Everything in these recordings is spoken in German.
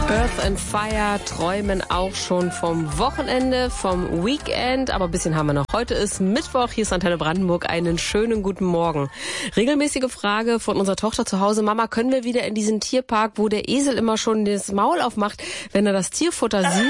Earth and Fire träumen auch schon vom Wochenende, vom Weekend, aber ein bisschen haben wir noch. Heute ist Mittwoch, hier ist Antenne Brandenburg, einen schönen guten Morgen. Regelmäßige Frage von unserer Tochter zu Hause: Mama, können wir wieder in diesen Tierpark, wo der Esel immer schon das Maul aufmacht, wenn er das Tierfutter sieht?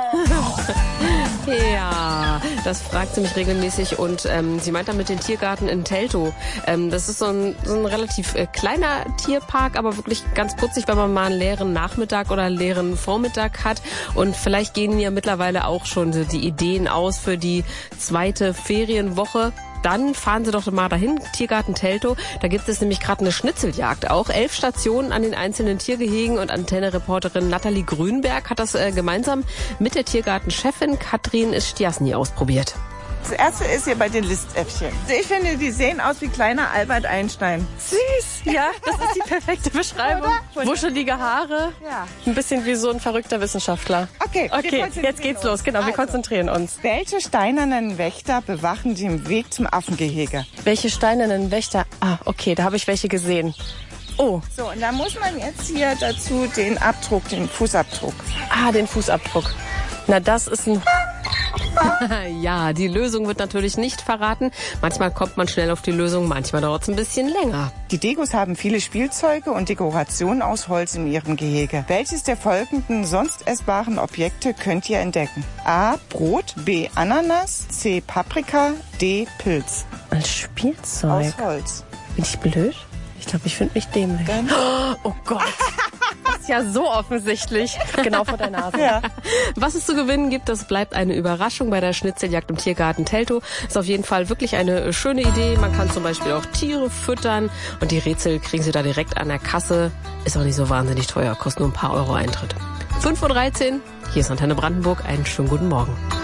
Ja, das fragt sie mich regelmäßig und sie meint damit den Tiergarten in Teltow. Das ist so ein relativ kleiner Tierpark, aber wirklich ganz putzig, wenn man mal einen leeren Nachmittag oder einen leeren Vormittag hat. Und vielleicht gehen ja mittlerweile auch schon die Ideen aus für die zweite Ferienwoche. Dann fahren Sie doch mal dahin, Tiergarten Teltow. Da gibt es nämlich gerade eine Schnitzeljagd auch. 11 Stationen an den einzelnen Tiergehegen und Antenne-Reporterin Nathalie Grünberg hat das gemeinsam mit der Tiergartenchefin Katrin Stiasny ausprobiert. Das erste ist hier bei den Listäffchen. Ich finde, die sehen aus wie kleiner Albert Einstein. Süß, ja, das ist die perfekte Beschreibung. Wuschelige Haare, Ja. ein bisschen wie so ein verrückter Wissenschaftler. Okay, Jetzt geht's los, genau, wir konzentrieren uns. Welche steinernen Wächter bewachen den Weg zum Affengehege? Welche steinernen Wächter? Ah, okay, da habe ich welche gesehen. Oh, So, und da muss man jetzt hier dazu den Abdruck, den Fußabdruck. den Fußabdruck. Na, das ist ein... Ja, die Lösung wird natürlich nicht verraten. Manchmal kommt man schnell auf die Lösung, manchmal dauert es ein bisschen länger. Die Degos haben viele Spielzeuge und Dekorationen aus Holz in ihrem Gehege. Welches der folgenden sonst essbaren Objekte könnt ihr entdecken? A. Brot, B. Ananas, C. Paprika, D. Pilz. Ein Spielzeug. Aus Holz. Bin ich blöd? Ich glaube, ich finde mich dämlich. Oh Gott. Das ist ja so offensichtlich. Genau vor der Nase. Ja. Was es zu gewinnen gibt, das bleibt eine Überraschung bei der Schnitzeljagd im Tiergarten Teltow. Ist auf jeden Fall wirklich eine schöne Idee. Man kann zum Beispiel auch Tiere füttern und die Rätsel kriegen Sie da direkt an der Kasse. Ist auch nicht so wahnsinnig teuer, kostet nur ein paar Euro Eintritt. 5:13 Uhr, hier ist Antenne Brandenburg. Einen schönen guten Morgen.